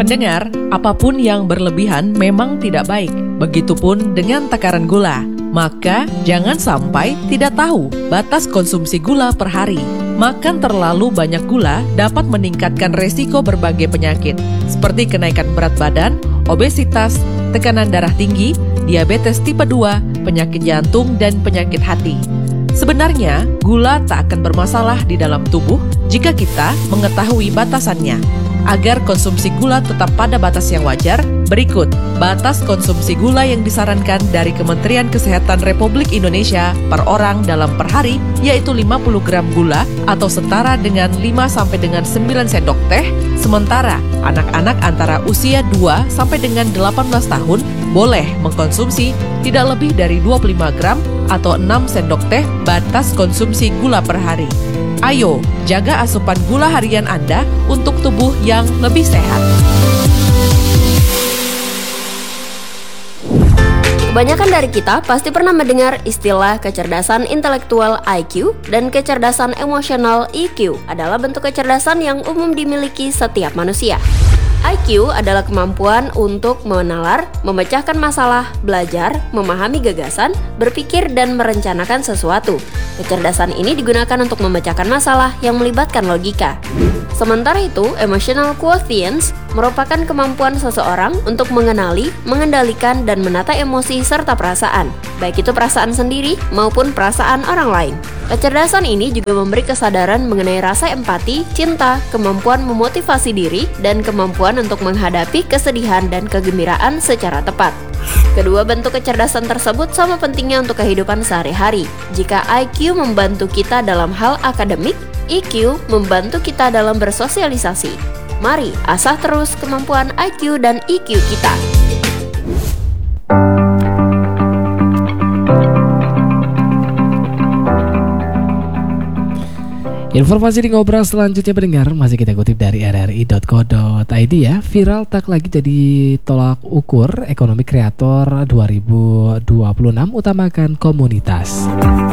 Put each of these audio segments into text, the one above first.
Pendengar, apapun yang berlebihan memang tidak baik. Begitupun dengan takaran gula. Maka jangan sampai tidak tahu batas konsumsi gula per hari. Makan terlalu banyak gula dapat meningkatkan resiko berbagai penyakit seperti kenaikan berat badan, obesitas, tekanan darah tinggi, diabetes tipe 2, penyakit jantung, dan penyakit hati. Sebenarnya, gula tak akan bermasalah di dalam tubuh jika kita mengetahui batasannya. Agar konsumsi gula tetap pada batas yang wajar, berikut batas konsumsi gula yang disarankan dari Kementerian Kesehatan Republik Indonesia per orang dalam per hari, yaitu 50 gram gula atau setara dengan 5 sampai dengan 9 sendok teh. Sementara anak-anak antara usia 2 sampai dengan 18 tahun boleh mengkonsumsi tidak lebih dari 25 gram atau 6 sendok teh batas konsumsi gula per hari. Ayo, jaga asupan gula harian Anda untuk tubuh yang lebih sehat. Kebanyakan dari kita pasti pernah mendengar istilah kecerdasan intelektual IQ dan kecerdasan emosional EQ adalah bentuk kecerdasan yang umum dimiliki setiap manusia. IQ adalah kemampuan untuk menalar, memecahkan masalah, belajar, memahami gagasan, berpikir, dan merencanakan sesuatu. Kecerdasan ini digunakan untuk memecahkan masalah yang melibatkan logika. Sementara itu, emotional quotients merupakan kemampuan seseorang untuk mengenali, mengendalikan, dan menata emosi serta perasaan, baik itu perasaan sendiri maupun perasaan orang lain. Kecerdasan ini juga memberi kesadaran mengenai rasa empati, cinta, kemampuan memotivasi diri, dan kemampuan untuk menghadapi kesedihan dan kegembiraan secara tepat. Kedua bentuk kecerdasan tersebut sama pentingnya untuk kehidupan sehari-hari. Jika IQ membantu kita dalam hal akademik, EQ membantu kita dalam bersosialisasi. Mari asah terus kemampuan IQ dan EQ kita. Informasi di ngobrol selanjutnya pendengar masih kita kutip dari rri.co.id ya. Viral tak lagi jadi tolak ukur ekonomi kreator 2026, utamakan komunitas.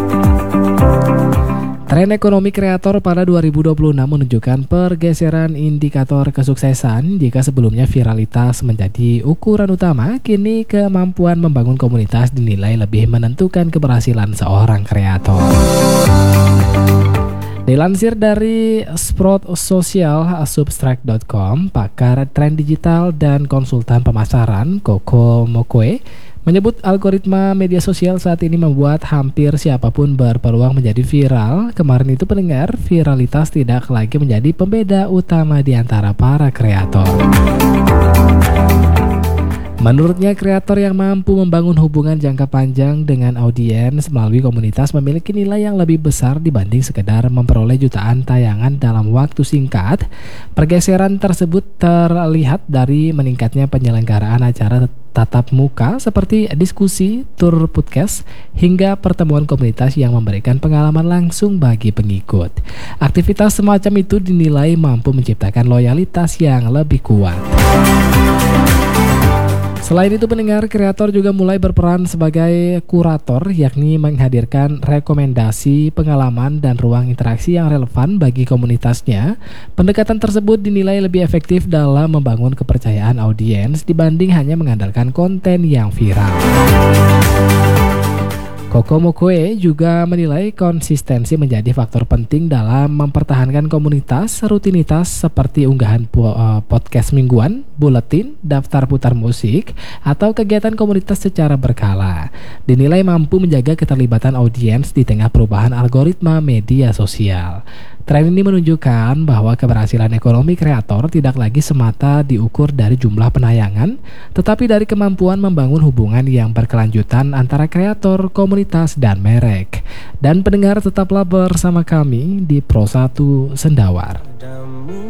Tren ekonomi kreator pada 2026 menunjukkan pergeseran indikator kesuksesan. Jika sebelumnya viralitas menjadi ukuran utama, kini kemampuan membangun komunitas dinilai lebih menentukan keberhasilan seorang kreator. Dilansir dari Sprout Social Substract.com, pakar tren digital dan konsultan pemasaran Koko Mokoe menyebut algoritma media sosial saat ini membuat hampir siapapun berpeluang menjadi viral. Kemarin itu pendengar, viralitas tidak lagi menjadi pembeda utama di antara para kreator. Menurutnya, kreator yang mampu membangun hubungan jangka panjang dengan audiens melalui komunitas memiliki nilai yang lebih besar dibanding sekedar memperoleh jutaan tayangan dalam waktu singkat. Pergeseran tersebut terlihat dari meningkatnya penyelenggaraan acara tatap muka seperti diskusi, tur podcast, hingga pertemuan komunitas yang memberikan pengalaman langsung bagi pengikut. Aktivitas semacam itu dinilai mampu menciptakan loyalitas yang lebih kuat. Selain itu pendengar, kreator juga mulai berperan sebagai kurator, yakni menghadirkan rekomendasi, pengalaman, dan ruang interaksi yang relevan bagi komunitasnya. Pendekatan tersebut dinilai lebih efektif dalam membangun kepercayaan audiens dibanding hanya mengandalkan konten yang viral. Koko Mokoe juga menilai konsistensi menjadi faktor penting dalam mempertahankan komunitas. Rutinitas seperti unggahan podcast mingguan, buletin, daftar putar musik, atau kegiatan komunitas secara berkala dinilai mampu menjaga keterlibatan audiens di tengah perubahan algoritma media sosial. Tren ini menunjukkan bahwa keberhasilan ekonomi kreator tidak lagi semata diukur dari jumlah penayangan, tetapi dari kemampuan membangun hubungan yang berkelanjutan antara kreator, komunitas, dan merek. Dan pendengar, tetaplah bersama kami di Pro 1 Sendawar.